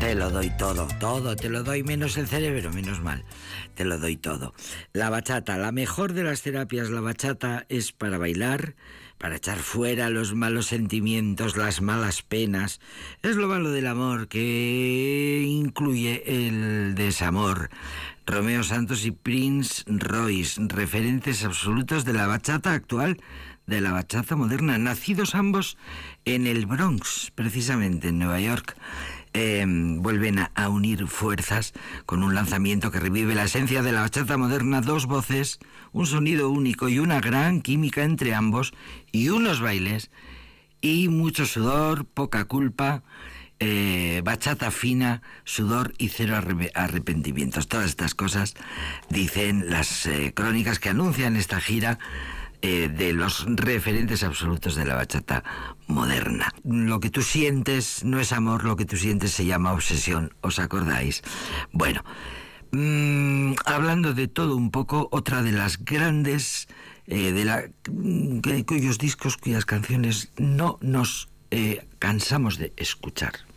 Te lo doy todo, te lo doy menos el cerebro, menos mal, te lo doy todo. La bachata, la mejor de las terapias, la bachata es para bailar, para echar fuera los malos sentimientos, las malas penas. Es lo malo del amor, que incluye el desamor. Romeo Santos y Prince Royce, referentes absolutos de la bachata actual, de la bachata moderna, nacidos ambos en el Bronx, precisamente en Nueva York. Vuelven a unir fuerzas con un lanzamiento que revive la esencia de la bachata moderna, dos voces, un sonido único y una gran química entre ambos, y unos bailes y mucho sudor, poca culpa, bachata fina, sudor y cero arrepentimientos. Todas estas cosas dicen las crónicas que anuncian esta gira de los referentes absolutos de la bachata moderna. Lo que tú sientes no es amor, lo que tú sientes se llama obsesión, ¿os acordáis? Bueno, hablando de todo un poco, otra de las grandes, cuyos discos, cuyas canciones no nos cansamos de escuchar.